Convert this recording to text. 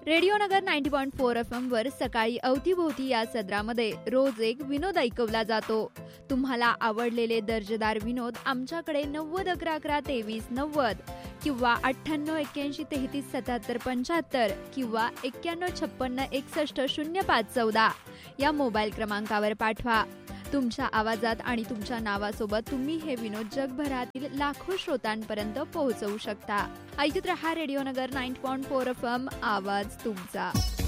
Radio नगर 90.4 FM वर सकाळी अवतीभोवती या सदरामध्ये रोज एक विनोद ऐकवला जातो. तुम्हाला आवडलेले दर्जेदार विनोद आमच्याकडे 9011112390 किंवा 9881337775 किंवा 9156610514 या मोबाईल क्रमांकावर पाठवा. तुमच्या आवाजात आणि तुमच्या नावासोबत तुम्ही हे विनोद जगभरातील लाखो श्रोतांपर्यंत पोहोचवू शकता. ऐकत रहा रेडिओ नगर 90.4 FM, आवाज तुमचा.